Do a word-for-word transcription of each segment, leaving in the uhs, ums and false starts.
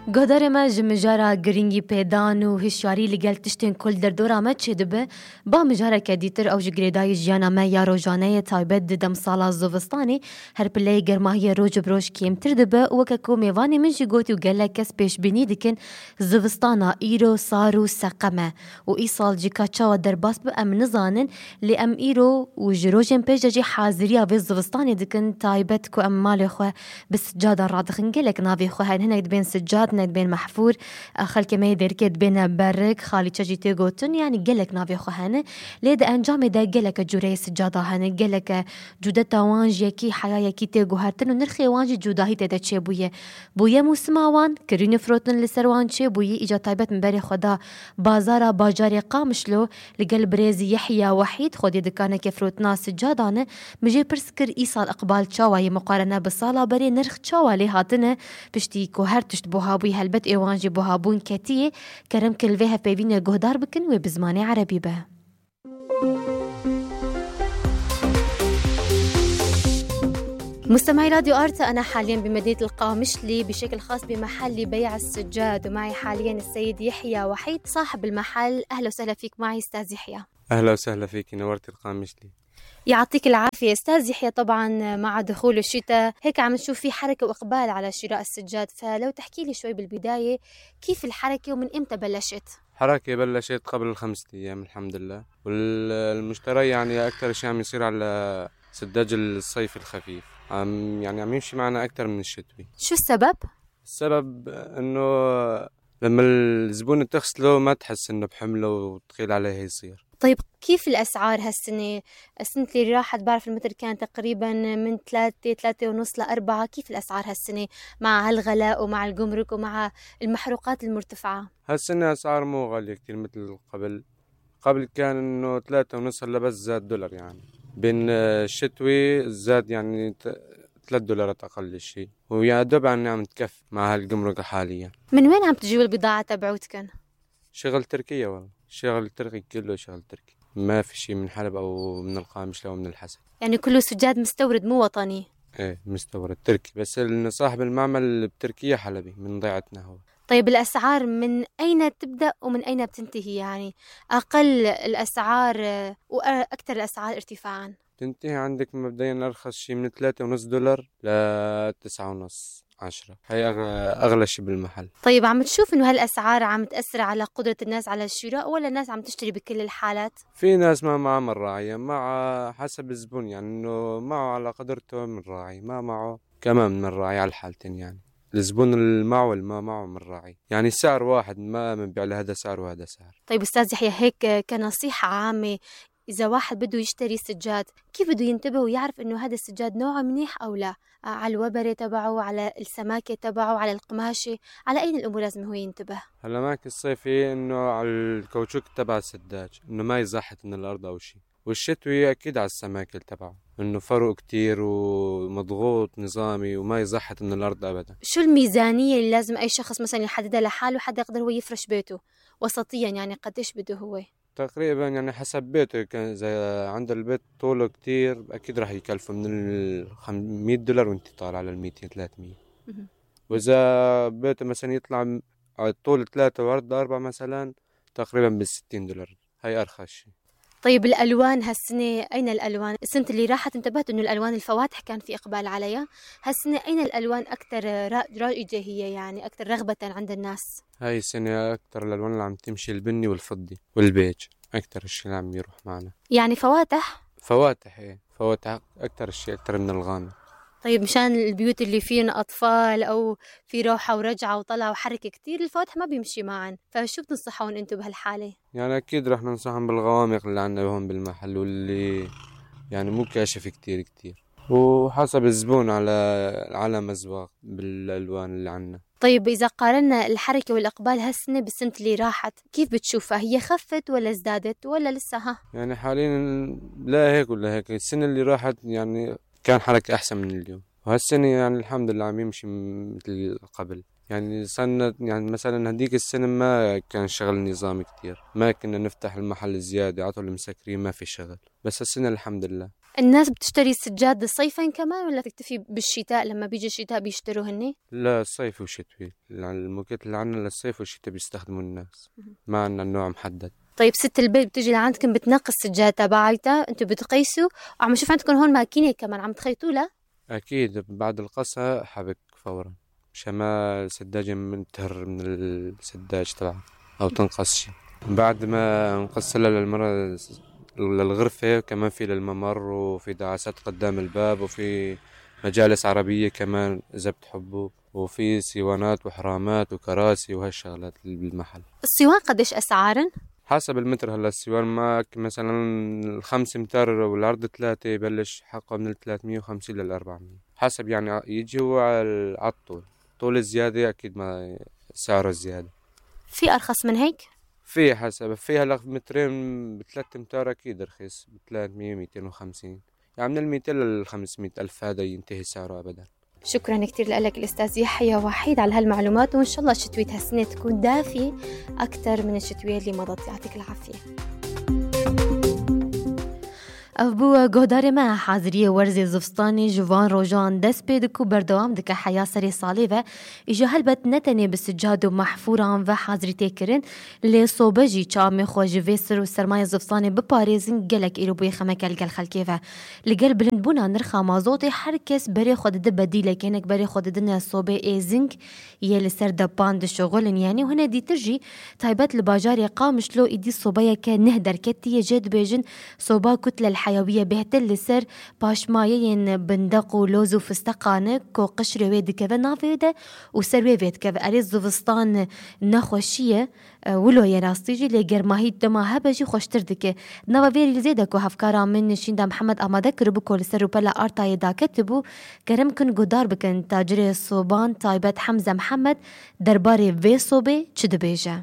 قدر ما جمجارا گرینگی پیدان و هشیاری لگل تشتین کل در دورا ما چه دبه با مجارا کدیتر او جگریدای جیانا ما یا روزانه تایبت دم سالا زوستانی هر پلی گرماهی روز بروش کمتر دبه و که کومیوانی من جگوتی و گله کس پیش بینی دکن زوستانا ایرو سارو سقمه و ای سال جیکا چاوا در باس به ام نزانن لی ام ایرو و جروجن پیش جی حاضری آوی زوستانی دکن تایبت کو ام مال خو بس جادا رادخن گلک ناوی خو هن هنگ بین سجاد نید بين محفور خلك ما يدركت بين برك خالي تجي تيغوتن يعني قلك نافي خوهانه ليد انجام دا قلك جوري سجاده هانه قلك جودتا وانج يكي حياه يكي تيغو هاتن ونرخي وانج جوداهي تدا تشي بويه بويه موسماوان كرين فروتن لسروان تشي بويه اجا طيبت من بري خدا بازار باجاري قامشلو لقل بريزي يحيى وحيد خدي دكانه كفروتنا سجادانه مجي برسكر ايصال اقبال تشاوي مقارنه بالصاله بري نرخ تشاوي هاتنه بشتي كوهر تشتبوها بوي هلبت ايوانجي بوهابون كتيه كرم كل فيها بيبين جهدار بكن وبزماني عربي به. مستمعي راديو آرتا، أنا حاليا بمدينة القامشلي بشكل خاص بمحل بيع السجاد، ومعي حاليا السيد يحيى وحيد صاحب المحل. أهلا وسهلا فيك معي أستاذ يحيى. أهلا وسهلا فيك، نورت القامشلي. يعطيك العافية أستاذ يحيى. طبعا مع دخول الشتاء هيك عم نشوف في حركة وإقبال على شراء السجاد، فلو تحكي لي شوي بالبداية كيف الحركة ومن إمتى بلشت؟ حركة بلشت قبل خمسة أيام الحمد لله، والمشتري يعني أكثر شيء عم يصير على سداج الصيف الخفيف، عم يعني عم يمشي معنا أكثر من الشتوي. شو السبب؟ السبب إنه لما الزبون تغسله ما تحس إنه بحمله وتقيل عليه يصير. طيب كيف الأسعار هالسنة؟ السنة اللي راحت بعرف المتر كان تقريبا من ثلاثة ثلاثة ونص لأربعة، كيف الأسعار هالسنة مع هالغلاء ومع الجمرك ومع المحروقات المرتفعة؟ هالسنة أسعار مو غالية كتير مثل قبل. قبل كان إنه ثلاثة ونص، هلا بس زاد دولار، يعني بين الشتوي زاد يعني ثلاث دولارات أقل شيء، ويا دوب يعني عم تكفي مع هالجمرك حاليا. من وين عم تجيب البضاعة تبعوتكن؟ شغل تركيا والله، شغل تركي كله شغل تركي، ما في شيء من حلب أو من القامشلة أو من الحسن. يعني كله سجاد مستورد مو وطني؟ ايه مستورد تركي، بس صاحب المعمل بتركيا حلبي من ضيعتنا هو. طيب الأسعار من أين تبدأ ومن أين بتنتهي؟ يعني أقل الأسعار وأكثر الأسعار ارتفاعا؟ تنتهي عندك مبدئيا أرخص شيء من ثلاثة ونص دولار لتسعة ونص عشرة، هي أغلى شيء بالمحل. طيب عم تشوف إنه هالأسعار عم تأثر على قدرة الناس على الشراء، ولا الناس عم تشتري بكل الحالات؟ في ناس ما معه من راعية، مع حسب الزبون، يعني إنه معه على قدرته من راعي، ما معه كمان من راعي، على الحالتين يعني. الزبون اللي معه واللي ما معه من راعي، يعني سعر واحد، ما بنبيع له هذا سعر وهذا سعر. طيب أستاذ يحيى، هيك كنصيحة عامة، إذا واحد بده يشتري سجاد كيف بده ينتبه ويعرف إنه هذا السجاد نوعه منيح أو لا؟ على الوبرة تبعه، على السماكة تبعه، على القماشة، على أين الأمور لازم هو ينتبه؟ هلا معك الصيفي إنه على الكاوتشوك تبع السداج، إنه ما يزحت من الأرض أو شيء، والشتوي أكيد على السماكة تبعه، إنه فرق كتير ومضغوط نظامي وما يزحت من الأرض أبدا. شو الميزانية اللي لازم أي شخص مثلا يحددها لحاله حتى يقدر هو يفرش بيته وسطيا؟ يعني قديش بده هو؟ تقريبا يعني حسب بيته، كان إذا عند البيت طوله كتير أكيد راح يكلفه من المية دولار وانت طالع على الميتين ثلاثمية. وإذا بيته مثلا يطلع على طول ثلاثة وعرض أربعة مثلا تقريبا بالستين دولار، هاي أرخص شيء. طيب الألوان هالسنة أين الألوان؟ السنة اللي راحت انتبهت إنه الألوان الفواتح كان في إقبال عليها، هالسنة أين الألوان أكثر رائجة هي، يعني أكثر رغبة عند الناس؟ هاي السنة أكثر الألوان اللي عم تمشي البني والفضي والبيج، أكثر الشيء اللي عم يروح معنا. يعني فواتح؟ فواتح إيه، فواتح أكثر الشيء، أكثر من الغامق. طيب مشان البيوت اللي فيهم أطفال أو في روحة ورجعة وطلع وحركة كتير، الفواتح ما بيمشي معن، فشو بتنصحون أنتم بهالحالة؟ يعني أكيد رح ننصحهم بالغوامق اللي عنا هون بالمحل، واللي يعني مو كاشف كتير كتير، وحسب الزبون على على مزواق بالألوان اللي عنا. طيب إذا قارنا الحركة والإقبال هالسنة بالسنة اللي راحت، كيف بتشوفها؟ هي خفت ولا ازدادت ولا لسه ها؟ يعني حاليا لا هيك ولا هيك. السنة اللي راحت يعني كان حركة أحسن من اليوم، وهالسنة يعني الحمد لله عم يمشي مثل قبل. يعني سنة يعني مثلا هديك السنة ما كان شغل نظامي كتير، ما كنا نفتح المحل زيادة، عطوا المسكرين ما في شغل، بس السنة الحمد لله. الناس بتشتري السجاد صيفا كمان ولا تكتفي بالشتاء لما بيجي الشتاء بيشتروا هني؟ لا، صيف وشتوي. الموكيت اللي عنا للصيف والشتاء بيستخدموا الناس، ما عنا نوع محدد. طيب ست البيت بتجي لعندكم بتنقي السجاد تبعيتها، انتوا بتقيسوا وعم شوف عندكم هون ماكينة كمان عم تخيطوا لها؟ أكيد بعد القصة حبك فورا مشان ما السداجة من تهر من السداج تبعها أو تنقص شي. بعد ما نقصلها للمرة للغرفة كمان في للممر وفي دعاسات قدام الباب وفي مجالس عربية كمان إذا بتحبوا، وفي سيوانات وحرامات وكراسي وهالشغلات بالمحل. الصيوان قديش أسعارن؟ حسب المتر. هلا السيوان معك مثلا الخمس متر والعرض ثلاثة يبلش حقه من الثلاثمية وخمسين للأربعمية حسب يعني يجي هو على الطول. طول الزيادة أكيد ما سعره الزيادة. في أرخص من هيك؟ في حسب. في هلا مترين بثلاث امتار أكيد رخيص بثلاثمية ميتين وخمسين، يعني من الميتين للخمسمية ألف هذا ينتهي سعره أبدا. شكرا كتير لك الأستاذ يحيى وحيد على هالمعلومات، وإن شاء الله شتوية هالسنة تكون دافية أكتر من الشتوية اللي مضت. يعطيك العافية. أبو گهدار ما حاضری ورزی زفستانی جوان روجان دست پیدکو بردوام دکه حیا سری سالی و ایجا هلبت نتنی بسجاد و محفوران و حاضری تکرن لی صوبجی چام خوش ویسر و سرمای زفستانی بپاریزن گلک ایرو بوی خمکل گل خلکی و لگل بلند بونا نرخا مازوتی هر کس بری خود ده بدیله کنک بری خود ده نه صوبه ایزنگ یه لسر دبان ده شغلن یعنی و هنه دی ترجی تایبت لباجاری قامش لو ایدی صوبه که نه درکتی جد بیجن صوبه کتل حيوية بهتل لسر باشمايين بندق ولوز وفستقانة كو قشر ويد كذا نافيدة وسر ويد كذا أريز زفستان نخوشية ولو يراستيجي لجر ماهي دما هبجي خوشتر دكه نوا فيري زيدا كو هفكارا من شيندا محمد أماده كربو كل سر وبلا أرتا يدا كتبو كرم كن قدار بكن تاجر الصوبان تايبت حمزة محمد درباري في صوبي چد بيجا.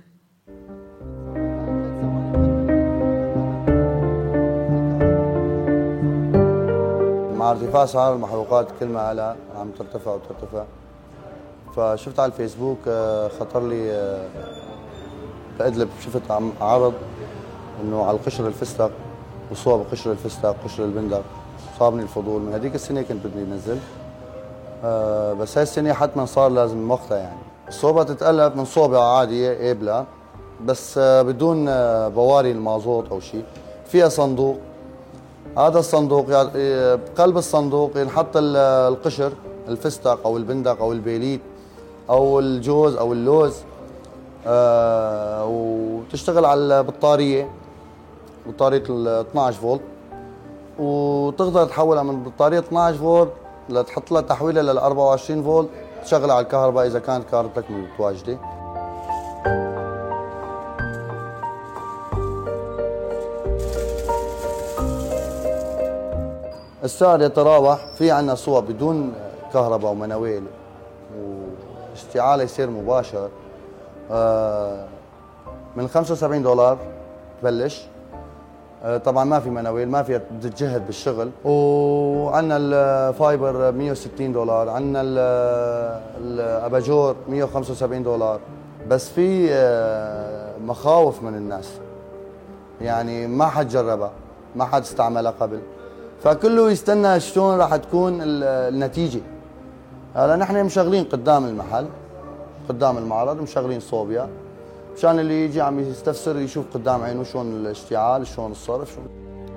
مع ارتفاع اسعار المحروقات كل ما علا عم ترتفع وترتفع، فشفت على الفيسبوك خطر لي بأدلب شفت عرض انه على القشر الفستق وصوب قشر الفستق قشر البندق، صابني الفضول. من هذيك السنه كنت بدي انزل بس هاي السنه حتما صار لازم وقتها. يعني الصوبه تتألف من صوبه عاديه ابله بس بدون بواري المازوت او شيء، فيها صندوق. هذا الصندوق يعني بقلب الصندوق ينحط القشر الفستق او البندق او البيليت او الجوز او اللوز، آه وتشتغل على البطاريه بطاريه ال اثنعش فولت، وتقدر تحولها من بطاريه اثنعش فولت لتحط لها تحويله لل أربعة وعشرين فولت تشغلها على الكهرباء اذا كانت كهربتك متواجده. السعر يتراوح، في عندنا صوب بدون كهرباء ومناويل واشتعال يصير مباشر من خمسة وسبعين دولار تبلش، طبعا ما في مناويل ما فيها تتجهد بالشغل، وعندنا الفايبر مية وستين دولار، عندنا الاباجور مية وخمسة وسبعين دولار. بس في مخاوف من الناس، يعني ما حد جربها ما حد استعملها قبل، فكله يستنى شلون راح تكون النتيجه. هلا نحن مشغلين قدام المحل قدام المعرض مشغلين صوبيا مشان اللي يجي عم يستفسر يشوف قدام عينه شلون الاشتعال شلون الصرف شلون.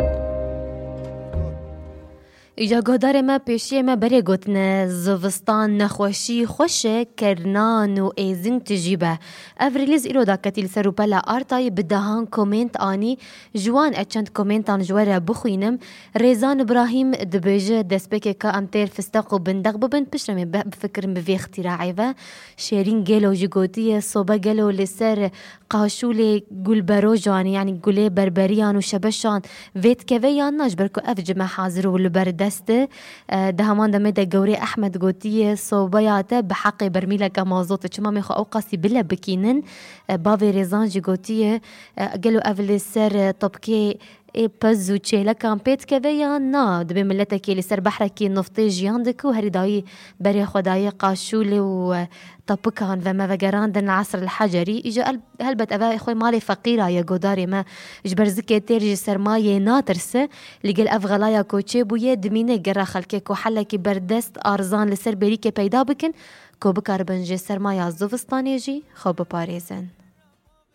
ایجا گهدار ما پیشی ما بری گوتن زوستان نخوشی خوشه کرنان و ایزنگ تجیبه افریلیز ایرو دا کتیل سرو بلا آرتای بدهان کومنت آنی جوان اچند کومنتان جواره بخوینم. ریزان ابراهیم دبیجه دسپکه که امتیر فستق و بندق ببن پشرمی بفکرم بوی اختراعی و شیرین گلو جگوتی صوبه گلو لسر قاشول گل برو جانی يعني گله بربریان و شبشان ویت که یان نجبر که افجمه حاضر و لبرده دسته ده همان دمه ده گوری احمد گوتی صوبیاته بحق برمیله که مازوت چما میخوا اوقاسی بلا بکینن باوی ریزان جی گوتی گلو اول سر طبکی ای پز و چهلکان پیت که یا نا دبی ملتکی لسر بحرکی نفتی جیان دکو هری دایی بری خدای قاشول و طبقان و ما وگراندن العصر الحجري إجا هلبت أبا إخوي مالي فقيرة يا قداري ما جبرزكي تيرجي سرماية ناترسة لقل أفغلايا كوتشي بويا دمينة قرا خلكي كو حلكي بردست أرزان لسر بريكي بيدا بكن كو بكار بنجي سرمايا الزوفستاني جي خو بباريزن